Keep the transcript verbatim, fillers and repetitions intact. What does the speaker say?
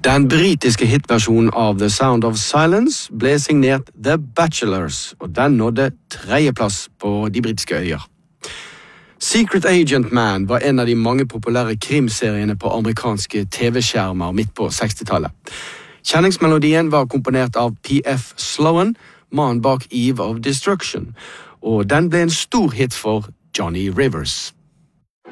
Den britiske hitversjonen av The Sound of Silence ble signert The Bachelors, og den nådde tredjeplass på de britiske øyer. Secret Agent Man var en av de mange populære krimseriene på amerikanske T V-skjermer midt på sekstitallet. Kjenningsmelodien var komponert av P F Sloan, mannen bak Eve of Destruction, og den ble en stor hit for Johnny Rivers.